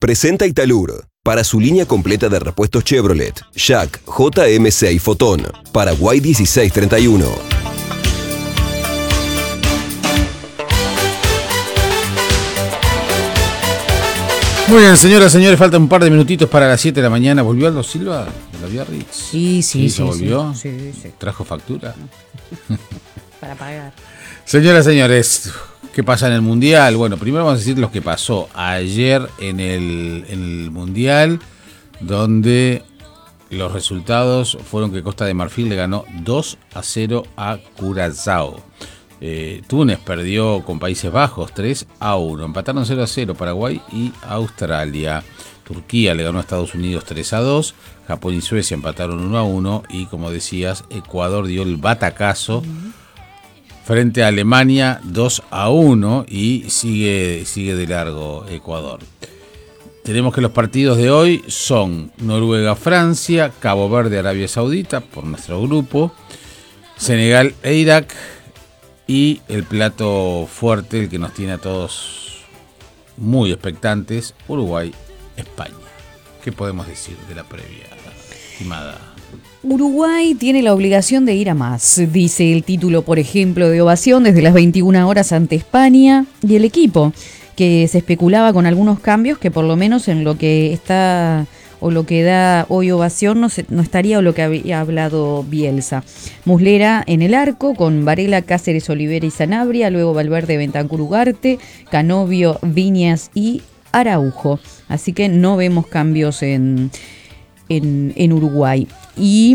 presenta Italur. Para su línea completa de repuestos Chevrolet, Jack, JMC y Fotón. Paraguay 1631. Muy bien, señoras, señores, faltan un par de minutitos para las 7 de la mañana. ¿Volvió Aldo Silva de la Biarritz? Sí. ¿Volvió? Sí. ¿Trajo factura? Para pagar. Señoras, señores, ¿qué pasa en el Mundial? Bueno, primero vamos a decir lo que pasó ayer en el Mundial, donde los resultados fueron que Costa de Marfil le ganó 2-0 a Curazao. Túnez perdió con Países Bajos 3-1. Empataron 0-0 Paraguay y Australia. Turquía le ganó a Estados Unidos 3-2. Japón y Suecia empataron 1-1. Y como decías, Ecuador dio el batacazo frente a Alemania 2-1 y sigue de largo Ecuador. Tenemos que los partidos de hoy son Noruega-Francia, Cabo Verde-Arabia Saudita por nuestro grupo, Senegal e Irak. Y el plato fuerte, el que nos tiene a todos muy expectantes, Uruguay-España. ¿Qué podemos decir de la previa, estimada? Uruguay tiene la obligación de ir a más, dice el título, por ejemplo, de ovación desde las 21 horas ante España, y el equipo, que se especulaba con algunos cambios que por lo menos en lo que está o lo que da hoy ovación no estaría o lo que había hablado Bielsa. Muslera en el arco con Varela, Cáceres, Olivera y Sanabria, luego Valverde, Bentancur, Ugarte, Canovio, Viñas y Araujo. Así que no vemos cambios en Uruguay. Y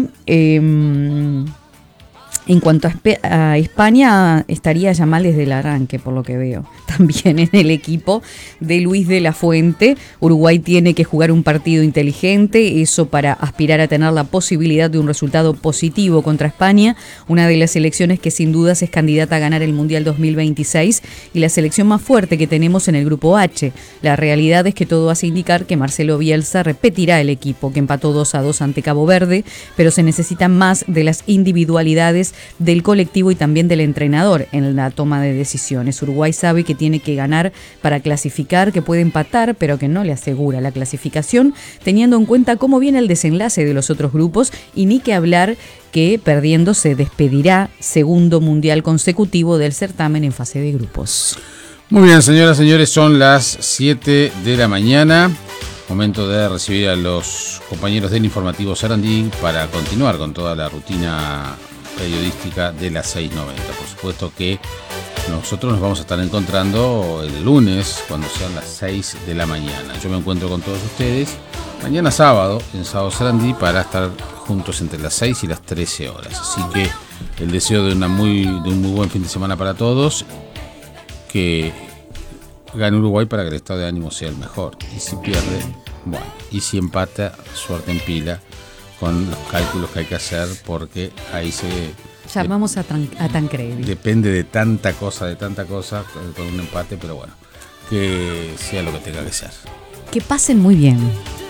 en cuanto a España, estaría ya mal desde el arranque, por lo que veo. También en el equipo de Luis de la Fuente, Uruguay tiene que jugar un partido inteligente, eso para aspirar a tener la posibilidad de un resultado positivo contra España, una de las selecciones que sin dudas es candidata a ganar el Mundial 2026 y la selección más fuerte que tenemos en el Grupo H. La realidad es que todo hace indicar que Marcelo Bielsa repetirá el equipo, que empató 2-2 ante Cabo Verde, pero se necesita más de las individualidades del colectivo y también del entrenador en la toma de decisiones. Uruguay sabe que tiene que ganar para clasificar, que puede empatar, pero que no le asegura la clasificación, teniendo en cuenta cómo viene el desenlace de los otros grupos, y ni que hablar que perdiendo se despedirá segundo mundial consecutivo del certamen en fase de grupos. Muy bien, señoras y señores, son las 7 de la mañana. Momento de recibir a los compañeros del informativo Sarandí para continuar con toda la rutina periodística de las 6:90. Por supuesto que nosotros nos vamos a estar encontrando el lunes cuando sean las 6 de la mañana. Yo me encuentro con todos ustedes mañana sábado en Sábado Sarandí para estar juntos entre las 6 y las 13 horas. Así que el deseo de un muy buen fin de semana para todos, que gane Uruguay para que el estado de ánimo sea el mejor. Y si pierde, bueno, y si empata, suerte en pila con los cálculos que hay que hacer, porque ahí se llamamos a Tancredi. Depende de tanta cosa con un empate, pero bueno, que sea lo que tenga que ser. Que pasen muy bien.